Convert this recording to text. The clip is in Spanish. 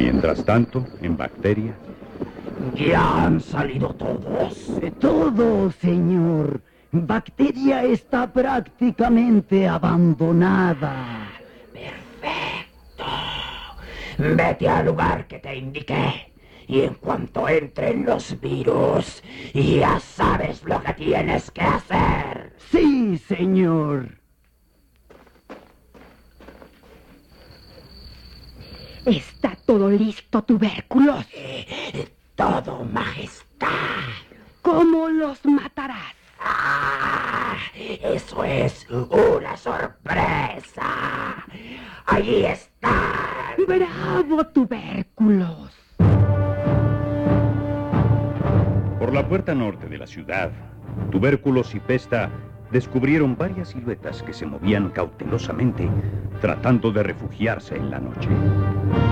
Mientras tanto, en Bacteria... Ya han salido todos. Todo, señor. Bacteria está prácticamente abandonada. Perfecto. Vete al lugar que te indiqué. Y en cuanto entren los virus, ya sabes lo que tienes que hacer. Sí, señor. ¿Está todo listo, tubérculos? Todo, majestad. ¿Cómo los matarás? Eso es una sorpresa. Allí están. ¡Bravo, tubérculos! Por la puerta norte de la ciudad, Tubérculos y Pesta descubrieron varias siluetas que se movían cautelosamente, tratando de refugiarse en la noche.